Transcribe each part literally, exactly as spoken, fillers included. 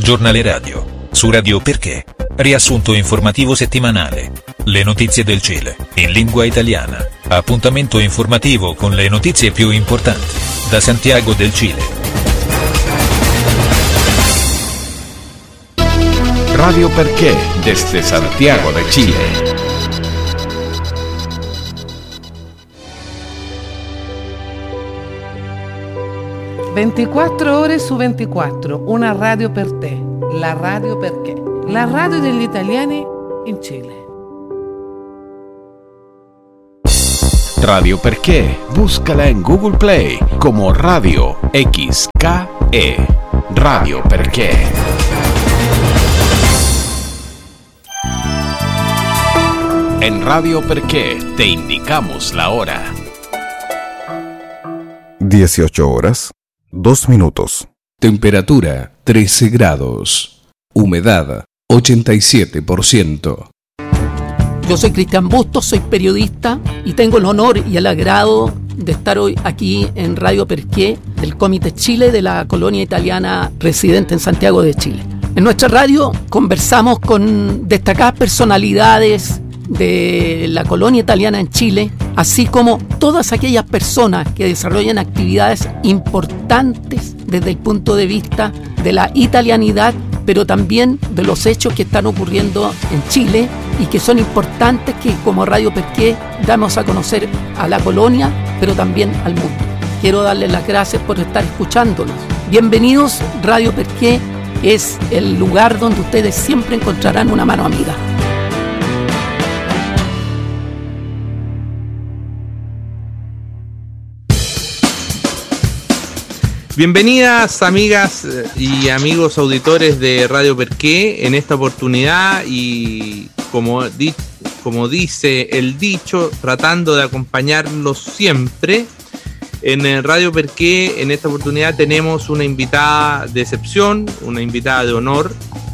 Giornale radio. Su Radio Perché. Riassunto informativo settimanale. Le notizie del Cile, in lingua italiana. Appuntamento informativo con le notizie più importanti. Da Santiago del Cile. Radio Perché, desde Santiago de Chile. ventiquattro ore su ventiquattro, una radio per te, la Radio Perché, la radio degli italiani in Cile. Radio Perché, búscala en Google Play como Radio X K E. Radio Perché. En Radio Perché te indicamos la hora. dieciocho horas, dos minutos. Temperatura trece grados. Humedad ochenta y siete por ciento. Yo soy Cristian Bustos, soy periodista y tengo el honor y el agrado de estar hoy aquí en Radio Perché del Comité Chile de la colonia italiana residente en Santiago de Chile. En nuestra radio conversamos con destacadas personalidades de la colonia italiana en Chile, así como todas aquellas personas que desarrollan actividades importantes desde el punto de vista de la italianidad, pero también de los hechos que están ocurriendo en Chile y que son importantes que como Radio Perché damos a conocer a la colonia, pero también al mundo. Quiero darles las gracias por estar escuchándonos. Bienvenidos, Radio Perché es el lugar donde ustedes siempre encontrarán una mano amiga. Bienvenidas amigas y amigos auditores de Radio Perché en esta oportunidad y como, di- como dice el dicho, tratando de acompañarlos siempre. En Radio Perché en esta oportunidad tenemos una invitada de excepción, una invitada de honor.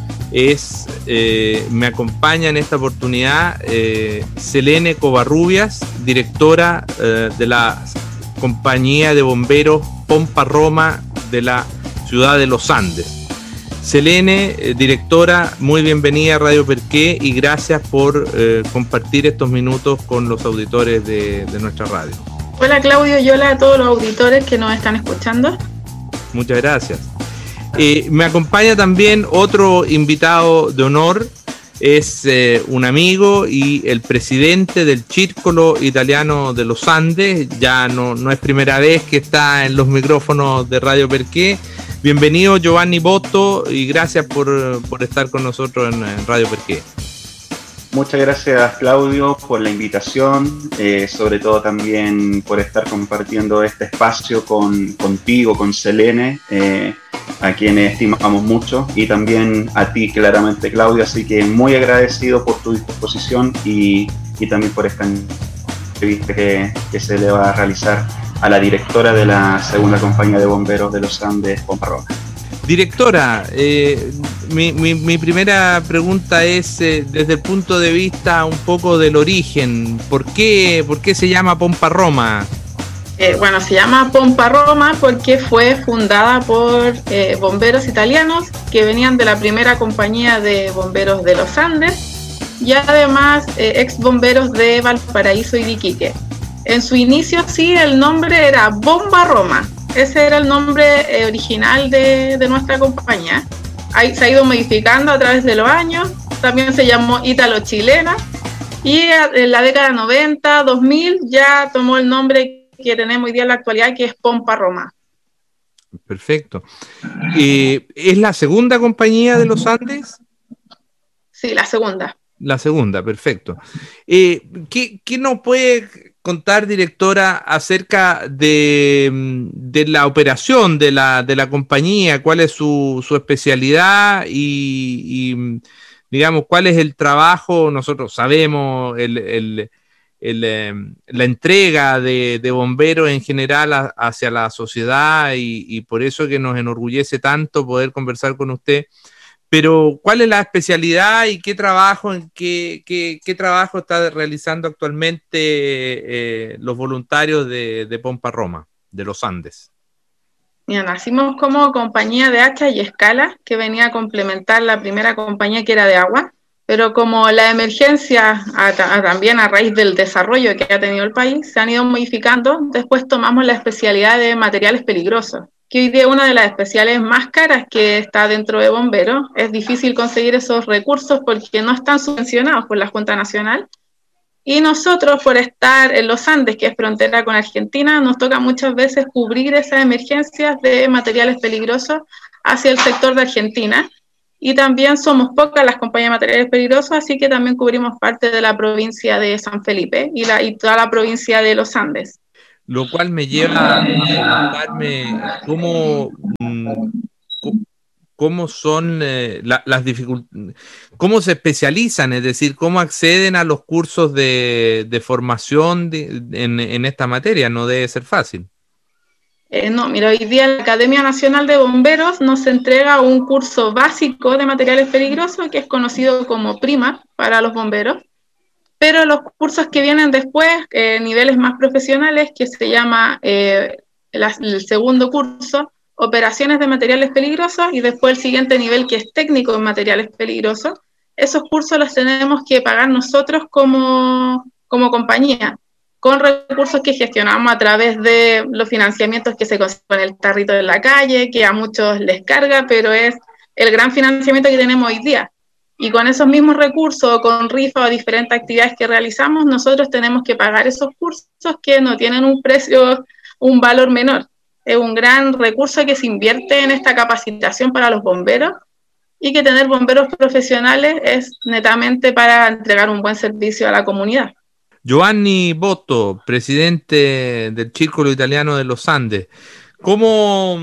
Es, eh, me acompaña en esta oportunidad eh, Selene Covarrubias, directora eh, de la compañía de bomberos Pompa Roma de la ciudad de Los Andes. Selene, eh, directora, muy bienvenida a Radio Perché y gracias por eh, compartir estos minutos con los auditores de, de nuestra radio. Hola Claudio y hola a todos los auditores que nos están escuchando. Muchas gracias. Eh, me acompaña también otro invitado de honor, es eh, un amigo y el presidente del Círculo Italiano de los Andes. Ya no, no es primera vez que está en los micrófonos de Radio Perché. Bienvenido Giovanni Botto y gracias por, por estar con nosotros en, en Radio Perché. Muchas gracias Claudio por la invitación, eh, sobre todo también por estar compartiendo este espacio con, contigo, con Selene, eh, a quienes estimamos mucho, y también a ti claramente Claudio, así que muy agradecido por tu disposición y, y también por esta entrevista que, que se le va a realizar a la directora de la segunda compañía de bomberos de los Andes, Pompa Roma. Directora, eh, mi, mi, mi primera pregunta es eh, desde el punto de vista un poco del origen. ¿Por qué, por qué se llama Pompa Roma? Eh, bueno, se llama Pompa Roma porque fue fundada por eh, bomberos italianos que venían de la primera compañía de bomberos de los Andes y además eh, ex bomberos de Valparaíso y de Iquique. En su inicio sí, el nombre era Bomba Roma. Ese era el nombre eh, original de, de nuestra compañía. Ahí se ha ido modificando a través de los años. También se llamó Ítalo-Chilena. Y en la década noventa, dos mil, ya tomó el nombre que tenemos hoy día en la actualidad, que es Pompa Roma. Perfecto. Eh, ¿Es la segunda compañía de los Andes? Sí, la segunda. La segunda, perfecto. Eh, ¿qué, ¿Qué nos puede contar, directora, acerca de, de la operación de la, de la compañía? ¿Cuál es su, su especialidad? Y, y, digamos, ¿cuál es el trabajo? Nosotros sabemos el, el, el, eh, la entrega de, de bomberos en general a, hacia la sociedad y, y por eso que nos enorgullece tanto poder conversar con usted. Pero, ¿cuál es la especialidad y qué trabajo, qué, qué, qué trabajo está realizando actualmente eh, los voluntarios de, de Pompa Roma, de los Andes? Mira, nacimos como compañía de hacha y escala, que venía a complementar la primera compañía que era de agua, pero como la emergencia, a, a, también a raíz del desarrollo que ha tenido el país, se han ido modificando, después tomamos la especialidad de materiales peligrosos, que hoy día es una de las especialidades más caras que está dentro de bomberos. Es difícil conseguir esos recursos porque no están subvencionados por la Junta Nacional. Y nosotros, por estar en los Andes, que es frontera con Argentina, nos toca muchas veces cubrir esas emergencias de materiales peligrosos hacia el sector de Argentina. Y también somos pocas las compañías de materiales peligrosos, así que también cubrimos parte de la provincia de San Felipe y, la, y toda la provincia de los Andes. Lo cual me lleva a preguntarme cómo... Mmm, cómo son eh, la, las dificultades, cómo se especializan, es decir, cómo acceden a los cursos de, de formación de, en, en esta materia. No debe ser fácil. Eh, no, mira, hoy día la Academia Nacional de Bomberos nos entrega un curso básico de materiales peligrosos que es conocido como PRIMA para los bomberos, pero los cursos que vienen después, eh, niveles más profesionales, que se llama eh, el, el segundo curso, operaciones de materiales peligrosos, y después el siguiente nivel, que es técnico en materiales peligrosos. Esos cursos los tenemos que pagar nosotros como, como compañía, con recursos que gestionamos a través de los financiamientos que se consiguen con el tarrito de la calle, que a muchos les carga, pero es el gran financiamiento que tenemos hoy día. Y con esos mismos recursos, con rifa o diferentes actividades que realizamos, nosotros tenemos que pagar esos cursos que no tienen un precio, un valor menor. Es un gran recurso que se invierte en esta capacitación para los bomberos, y que tener bomberos profesionales es netamente para entregar un buen servicio a la comunidad. Giovanni Botto, presidente del Círculo Italiano de los Andes. ¿Cómo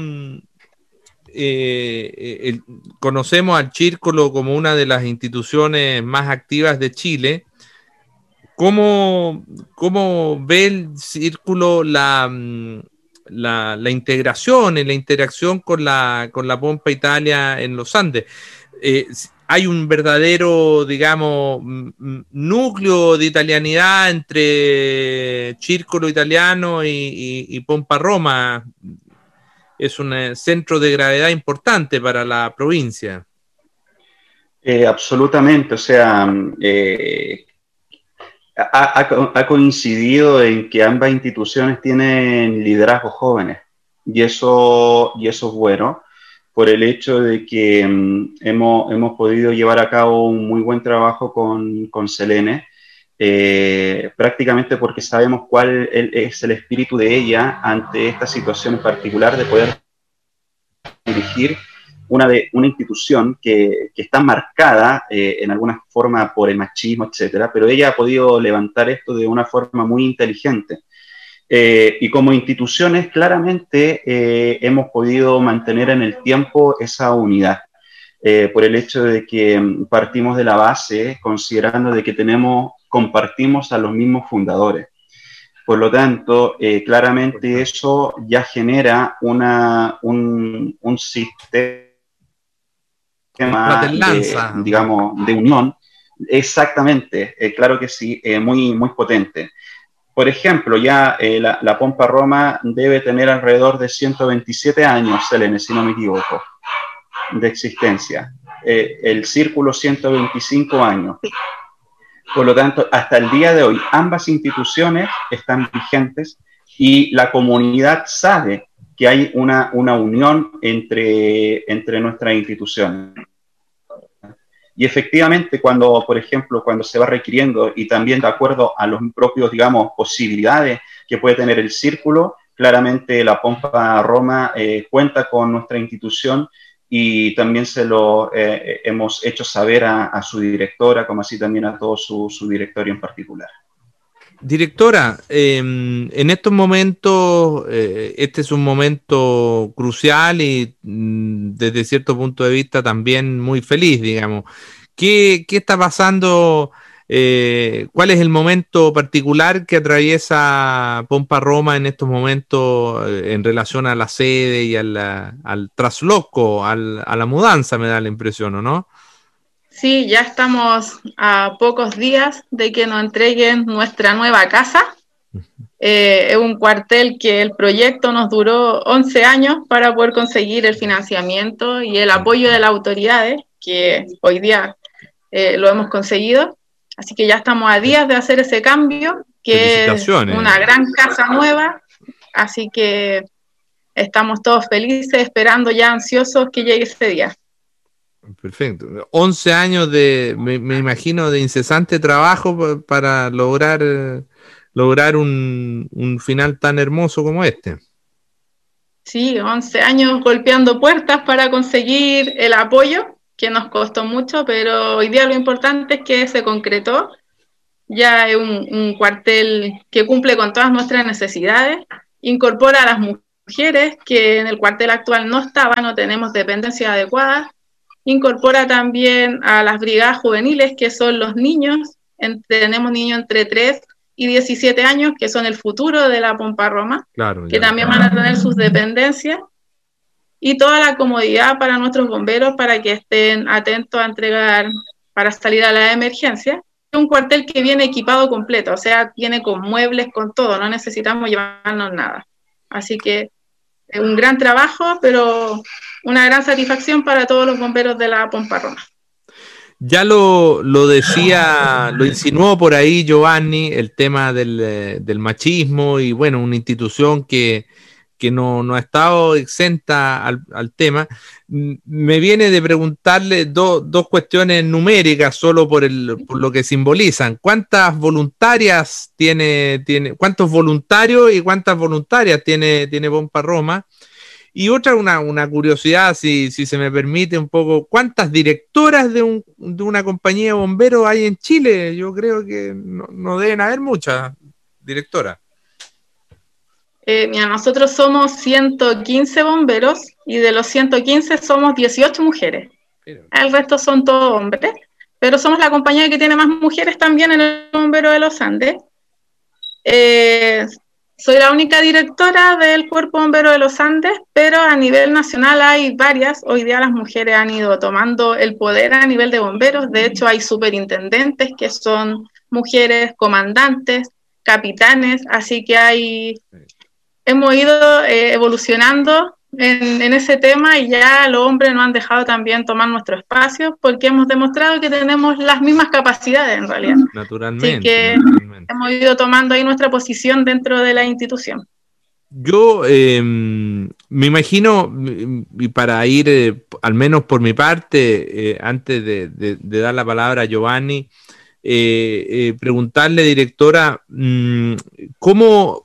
eh, el, conocemos al Círculo como una de las instituciones más activas de Chile? ¿Cómo, cómo ve el Círculo la... La, la integración y la interacción con la, con la Pompa Italia en los Andes? Eh, hay un verdadero, digamos, m- núcleo de italianidad entre Círculo Italiano y, y, y Pompa Roma. Es un eh, centro de gravedad importante para la provincia. Eh, absolutamente, o sea, eh, Ha, ha, ha coincidido en que ambas instituciones tienen liderazgos jóvenes, y eso, y eso es bueno, por el hecho de que um, hemos, hemos podido llevar a cabo un muy buen trabajo con, con Selene, eh, prácticamente porque sabemos cuál es el espíritu de ella ante esta situación en particular, de poder dirigir Una, de, una institución que, que está marcada eh, en alguna forma por el machismo, etcétera, pero ella ha podido levantar esto de una forma muy inteligente. Eh, y como instituciones, claramente eh, hemos podido mantener en el tiempo esa unidad, eh, por el hecho de que partimos de la base considerando de que tenemos, compartimos a los mismos fundadores. Por lo tanto, eh, claramente eso ya genera una, un, un sistema de, digamos, de unión, exactamente, eh, claro que sí, eh, muy, muy potente. Por ejemplo, ya eh, la, la Pompa Roma debe tener alrededor de ciento veintisiete años, Selene, si no me equivoco, de existencia. Eh, el Círculo ciento veinticinco años. Por lo tanto, hasta el día de hoy, ambas instituciones están vigentes, y la comunidad sabe que hay una, una unión entre, entre nuestras instituciones. Y efectivamente, cuando, por ejemplo, cuando se va requiriendo, y también de acuerdo a los propios, digamos, posibilidades que puede tener el Círculo, claramente la Pompa Roma eh, cuenta con nuestra institución, y también se lo eh, hemos hecho saber a, a su directora, como así también a todo su, su directorio en particular. Directora, eh, en estos momentos, eh, este es un momento crucial y mm, desde cierto punto de vista también muy feliz, digamos. ¿Qué, qué está pasando? Eh, ¿Cuál es el momento particular que atraviesa Pompa Roma en estos momentos eh, en relación a la sede y a la, al trasloco, al, a la mudanza, me da la impresión, ¿o no? Sí, ya estamos a pocos días de que nos entreguen nuestra nueva casa. Eh, es un cuartel que el proyecto nos duró once años para poder conseguir el financiamiento y el apoyo de las autoridades, que hoy día eh, lo hemos conseguido. Así que ya estamos a días de hacer ese cambio, que es una gran casa nueva. Así que estamos todos felices, esperando ya ansiosos que llegue ese día. Perfecto. once años de, me, me imagino, de incesante trabajo para lograr, lograr un, un final tan hermoso como este. Sí, once años golpeando puertas para conseguir el apoyo, que nos costó mucho, pero hoy día lo importante es que se concretó. Ya es un, un cuartel que cumple con todas nuestras necesidades, incorpora a las mujeres, que en el cuartel actual no estaban, no tenemos dependencia adecuada. Incorpora también a las brigadas juveniles, que son los niños. En, tenemos niños entre tres y diecisiete años, que son el futuro de la Pompa Roma, claro, que también van a tener sus dependencias. Y toda la comodidad para nuestros bomberos, para que estén atentos a entregar para salir a la emergencia. Es un cuartel que viene equipado completo, o sea, viene con muebles, con todo, no necesitamos llevarnos nada. Así que es un gran trabajo, pero una gran satisfacción para todos los bomberos de la Pompa Roma. Ya lo, lo decía, lo insinuó por ahí Giovanni, el tema del, del machismo y bueno, una institución que, que no, no ha estado exenta al, al tema. Me viene de preguntarle do, dos cuestiones numéricas solo por, el, por lo que simbolizan. ¿Cuántas voluntarias tiene, tiene, cuántos voluntarios y cuántas voluntarias tiene, tiene Pompa Roma? Y otra, una, una curiosidad, si, si se me permite un poco, ¿cuántas directoras de, un, de una compañía de bomberos hay en Chile? Yo creo que no, no deben haber muchas directoras. Eh, mira, nosotros somos ciento quince bomberos y de los ciento quince somos dieciocho mujeres. Pero... el resto son todos hombres, pero somos la compañía que tiene más mujeres también en el Bombero de los Andes. Eh, soy la única directora del Cuerpo Bombero de los Andes, pero a nivel nacional hay varias. Hoy día las mujeres han ido tomando el poder a nivel de bomberos. De hecho, hay superintendentes que son mujeres, comandantes, capitanes, así que hay... hemos ido eh, evolucionando en, en ese tema y ya los hombres nos han dejado también tomar nuestro espacio porque hemos demostrado que tenemos las mismas capacidades en realidad. Naturalmente. Así que naturalmente. Hemos ido tomando ahí nuestra posición dentro de la institución. Yo eh, me imagino, y para ir eh, al menos por mi parte, eh, antes de, de, de dar la palabra a Giovanni, eh, eh, preguntarle, directora, mmm, ¿cómo...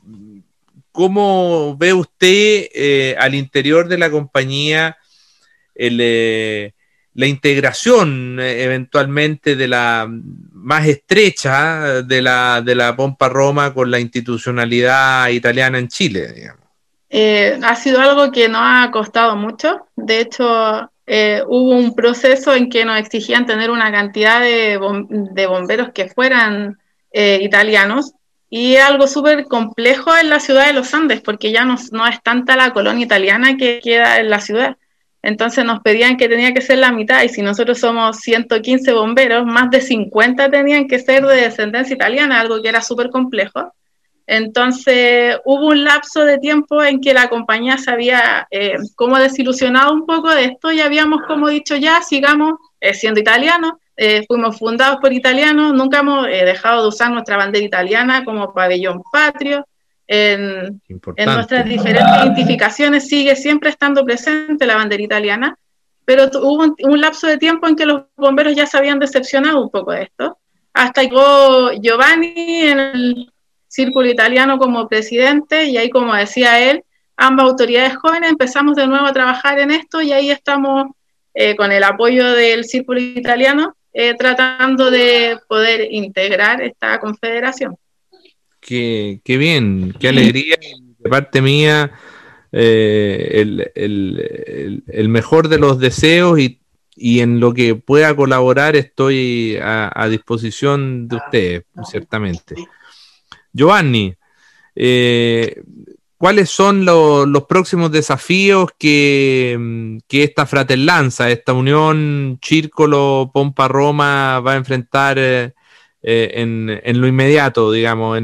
¿Cómo ve usted eh, al interior de la compañía el, eh, la integración eh, eventualmente de la más estrecha de la, de la Pompa Roma con la institucionalidad italiana en Chile, digamos? Eh, ha sido algo que nos ha costado mucho. De hecho, eh, hubo un proceso en que nos exigían tener una cantidad de, bom- de bomberos que fueran eh, italianos. Y es algo súper complejo en la ciudad de los Andes, porque ya no, no es tanta la colonia italiana que queda en la ciudad. Entonces nos pedían que tenía que ser la mitad, y si nosotros somos ciento quince bomberos, más de cincuenta tenían que ser de descendencia italiana, algo que era súper complejo. Entonces hubo un lapso de tiempo en que la compañía se había eh, como desilusionado un poco de esto, y habíamos como dicho ya, sigamos eh, siendo italianos. Eh, fuimos fundados por italianos, nunca hemos eh, dejado de usar nuestra bandera italiana como pabellón patrio. En, en nuestras diferentes identificaciones sigue siempre estando presente la bandera italiana, pero hubo un, un lapso de tiempo en que los bomberos ya se habían decepcionado un poco de esto, hasta llegó Giovanni en el Círculo Italiano como presidente, y ahí, como decía él, ambas autoridades jóvenes empezamos de nuevo a trabajar en esto, y ahí estamos eh, con el apoyo del Círculo Italiano, Eh, tratando de poder integrar esta confederación. Qué, qué bien, qué alegría. De parte mía, eh, el, el, el, el mejor de los deseos, y, y en lo que pueda colaborar estoy a, a disposición de ustedes, ciertamente. Giovanni, eh, ¿cuáles son lo, los próximos desafíos que, que esta fratellanza, esta unión Círculo Pompa Roma va a enfrentar eh, en, en lo inmediato, digamos, en el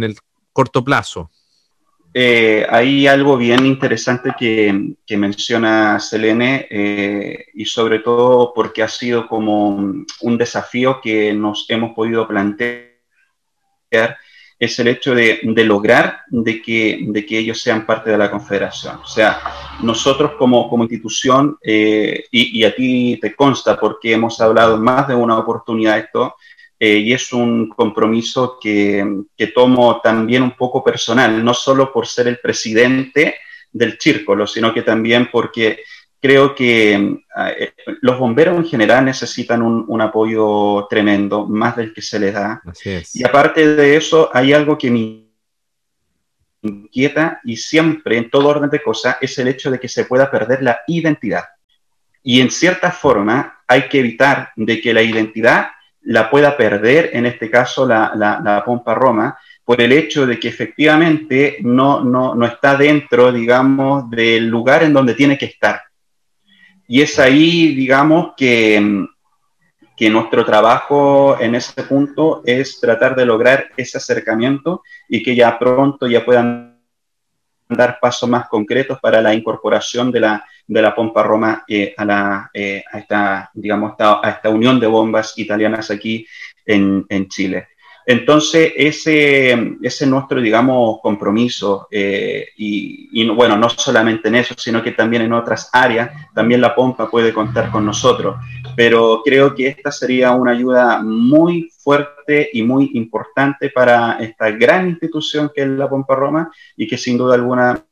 corto plazo. Eh, hay algo bien interesante que, que menciona Selene, eh, y sobre todo porque ha sido como un desafío que nos hemos podido plantear, es el hecho de, de lograr de que, de que ellos sean parte de la confederación. O sea, nosotros como, como institución, eh, y, y a ti te consta porque hemos hablado en más de una oportunidad de esto, Eh, y es un compromiso que, que tomo también un poco personal, no solo por ser el presidente del círculo, sino que también porque creo que eh, los bomberos en general necesitan un, un apoyo tremendo, más del que se les da. Así es. Y aparte de eso, hay algo que me inquieta y siempre, en todo orden de cosas, es el hecho de que se pueda perder la identidad. Y en cierta forma hay que evitar de que la identidad la pueda perder, en este caso la, la, la Pompa Roma, por el hecho de que efectivamente no, no, no está dentro, digamos, del lugar en donde tiene que estar. Y es ahí, digamos, que, que nuestro trabajo en ese punto es tratar de lograr ese acercamiento y que ya pronto ya puedan dar pasos más concretos para la incorporación de la, de la Pompa Roma eh, a, la, eh, a, esta, digamos, a esta unión de bombas italianas aquí en, en Chile. Entonces, ese, ese es nuestro, digamos, compromiso, eh, y, y bueno, no solamente en eso, sino que también en otras áreas, también la Pompa puede contar con nosotros, pero creo que esta sería una ayuda muy fuerte y muy importante para esta gran institución que es la Pompa Roma y que sin duda alguna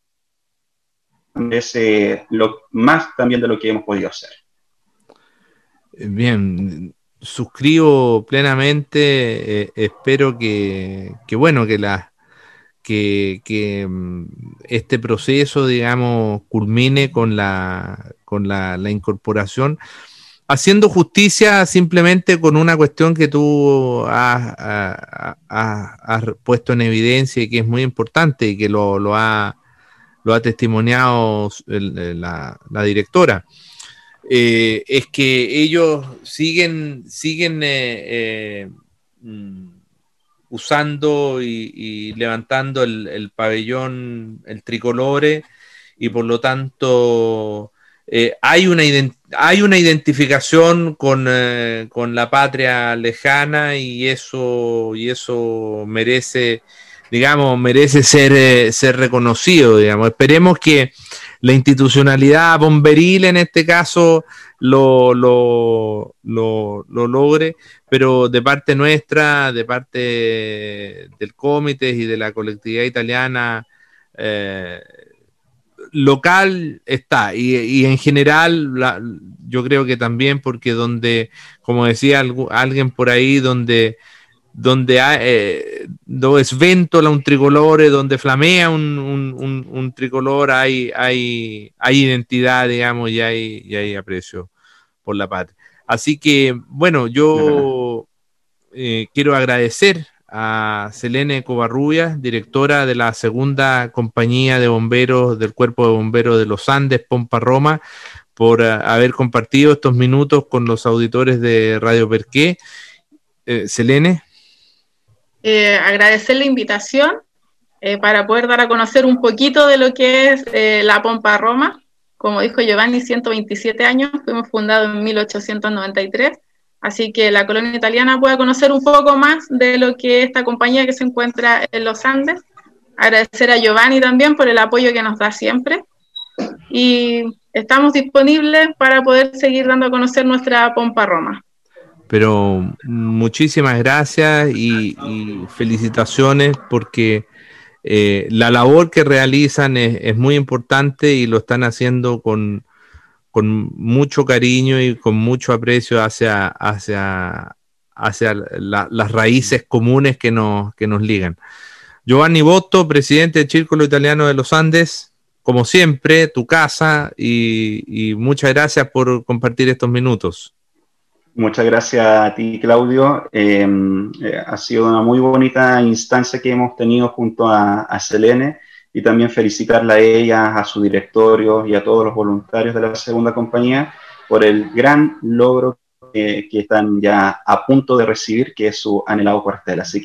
es eh, lo más también de lo que hemos podido hacer. Bien, suscribo plenamente, eh, espero que, que bueno, que la que, que este proceso, digamos, culmine con la con la, la incorporación, haciendo justicia simplemente con una cuestión que tú has, has, has puesto en evidencia y que es muy importante y que lo, lo ha lo ha testimoniado el, la, la directora. Eh, es que ellos siguen, siguen eh, eh, usando y, y levantando el, el pabellón, el tricolore, y por lo tanto eh, hay, una hay una identificación con, eh, con la patria lejana, y eso, y eso merece, digamos, merece ser, eh, ser reconocido, digamos. Esperemos que la institucionalidad bomberil en este caso lo, lo, lo, lo logre, pero de parte nuestra, de parte del comité y de la colectividad italiana eh, local está, y, y en general la, yo creo que también, porque donde, como decía algo, alguien por ahí, donde donde hay eh, do sventola un tricolore, donde flamea un, un, un, un tricolor, hay, hay, hay identidad, digamos, y hay, y hay aprecio por la patria. Así que, bueno, yo eh, quiero agradecer a Selene Covarrubias, directora de la segunda compañía de bomberos del Cuerpo de Bomberos de los Andes, Pompa Roma, por uh, haber compartido estos minutos con los auditores de Radio Perqué. Eh, Selene. Eh, agradecer la invitación eh, para poder dar a conocer un poquito de lo que es eh, la Pompa Roma. Como dijo Giovanni, ciento veintisiete años, fuimos fundados en mil ochocientos noventa y tres, así que la colonia italiana pueda conocer un poco más de lo que es esta compañía que se encuentra en los Andes. Agradecer a Giovanni también por el apoyo que nos da siempre, y estamos disponibles para poder seguir dando a conocer nuestra Pompa Roma. Pero muchísimas gracias y, y felicitaciones, porque eh, la labor que realizan es, es muy importante y lo están haciendo con, con mucho cariño y con mucho aprecio hacia, hacia, hacia la, las raíces comunes que nos, que nos ligan. Giovanni Botto, presidente del Círculo Italiano de los Andes, como siempre, tu casa, y, y muchas gracias por compartir estos minutos. Muchas gracias a ti, Claudio. Eh, eh, ha sido una muy bonita instancia que hemos tenido junto a, a Selene, y también felicitarla a ella, a su directorio y a todos los voluntarios de la segunda compañía por el gran logro que, que están ya a punto de recibir, que es su anhelado cuartel. Así que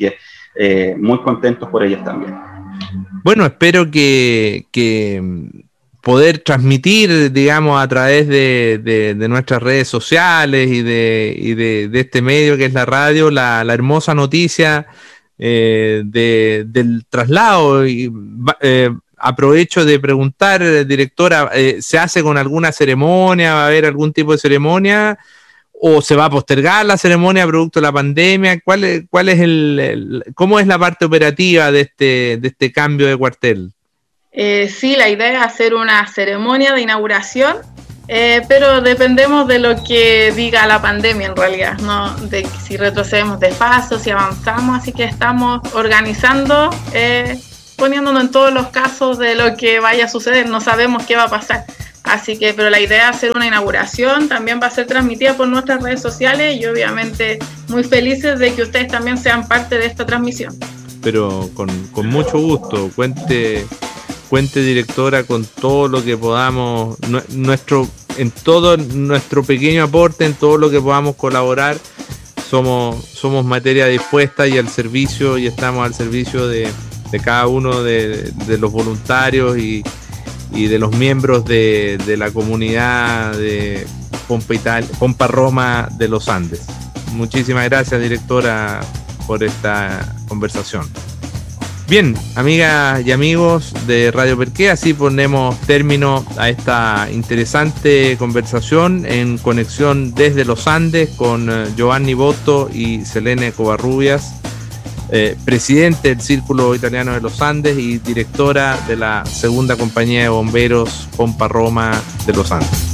eh, muy contentos por ellas también. Bueno, espero que, que poder transmitir, digamos, a través de, de, de nuestras redes sociales y de, y de, de este medio que es la radio, la, la hermosa noticia eh, de, del traslado. Y eh, aprovecho de preguntar, directora, eh, ¿se hace con alguna ceremonia? ¿Va a haber algún tipo de ceremonia? ¿O se va a postergar la ceremonia producto de la pandemia? ¿Cuál es, cuál es el, el cómo es la parte operativa de este, de este cambio de cuartel? Eh, sí, la idea es hacer una ceremonia de inauguración, eh, pero dependemos de lo que diga la pandemia en realidad, ¿no? De si retrocedemos de paso, si avanzamos, así que estamos organizando, eh, poniéndonos en todos los casos de lo que vaya a suceder, no sabemos qué va a pasar. Así que, pero la idea es hacer una inauguración, también va a ser transmitida por nuestras redes sociales y obviamente muy felices de que ustedes también sean parte de esta transmisión. Pero con, con mucho gusto, cuente, cuente directora con todo lo que podamos, nuestro, en todo nuestro pequeño aporte, en todo lo que podamos colaborar, somos, somos materia dispuesta y al servicio, y estamos al servicio de, de cada uno de, de los voluntarios y y de los miembros de, de la comunidad de Pompa, Italia, Pompa Roma de los Andes. Muchísimas gracias, directora, por esta conversación. Bien, amigas y amigos de Radio Perqué, así ponemos término a esta interesante conversación en conexión desde los Andes con Giovanni Botto y Selene Covarrubias, Eh, presidente del Círculo Italiano de los Andes y directora de la segunda compañía de bomberos Pompa Roma de los Andes.